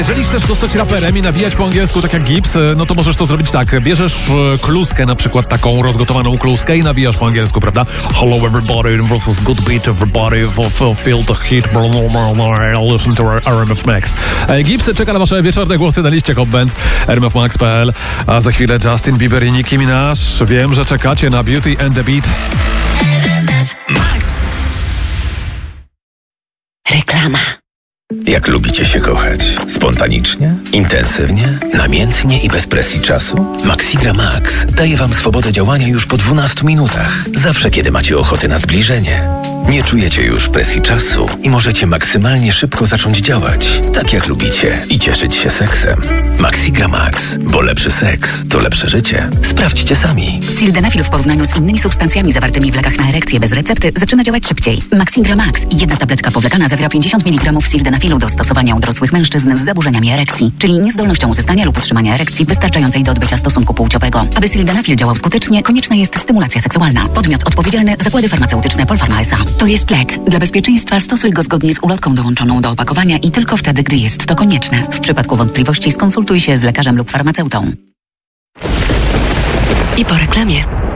Jeżeli chcesz zostać raperem i nawijać po angielsku tak jak Gibbs, no to możesz to zrobić tak. Bierzesz kluskę, na przykład taką rozgotowaną kluskę i nawijasz po angielsku, prawda? Hello everybody, this is good beat everybody, feel the heat, listen to RMF Max. Gibbs czeka na wasze wieczorne głosy na liście Hot Bands, rmfmax.pl, a za chwilę Justin Bieber i Nicki Minaj. Wiem, że czekacie na Beauty and the Beat. RMF Max. Reklama. Jak lubicie się kochać? Spontanicznie? Intensywnie? Namiętnie i bez presji czasu? Maxigra Max daje wam swobodę działania już po 12 minutach. Zawsze, kiedy macie ochotę na zbliżenie. Nie czujecie już presji czasu i możecie maksymalnie szybko zacząć działać, tak jak lubicie, i cieszyć się seksem. Maxigra Max, bo lepszy seks to lepsze życie. Sprawdźcie sami. Sildenafil w porównaniu z innymi substancjami zawartymi w lekach na erekcję bez recepty zaczyna działać szybciej. Maxigra Max i jedna tabletka powlekana zawiera 50 mg sildenafilu do stosowania u dorosłych mężczyzn z zaburzeniami erekcji, czyli niezdolnością uzyskania lub utrzymania erekcji wystarczającej do odbycia stosunku płciowego. Aby sildenafil działał skutecznie, konieczna jest stymulacja seksualna. Podmiot odpowiedzialny: Zakłady Farmaceutyczne Polpharma S.A. To jest lek. Dla bezpieczeństwa stosuj go zgodnie z ulotką dołączoną do opakowania i tylko wtedy, gdy jest to konieczne. W przypadku wątpliwości skonsultuj się z lekarzem lub farmaceutą. I po reklamie.